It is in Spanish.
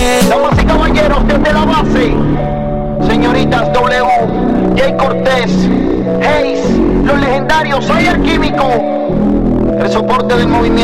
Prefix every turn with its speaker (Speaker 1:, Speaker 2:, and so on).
Speaker 1: Damas y caballeros, desde la base, señoritas W, Jay Cortés, Hayes, los legendarios, soy el químico, el soporte del movimiento.